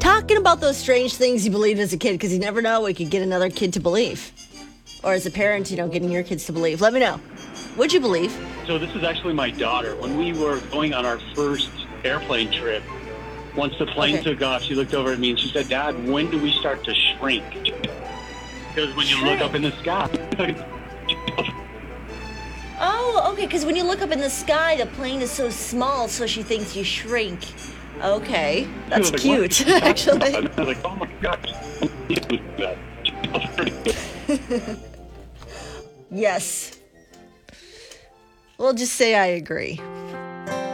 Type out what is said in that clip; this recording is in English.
talking about those strange things you believed as a kid, because you never know what you could get another kid to believe. Or as a parent, getting your kids to believe. Let me know. What'd you believe? So this is actually my daughter. When we were going on our first airplane trip, once the plane took off, she looked over at me and she said, "Dad, when do we start to shrink?" Because when you look up in the sky. Oh, okay, because when you look up in the sky, the plane is so small, so she thinks you shrink. Okay, that's cute, actually. I was like, oh my gosh. Yes. We'll just say I agree.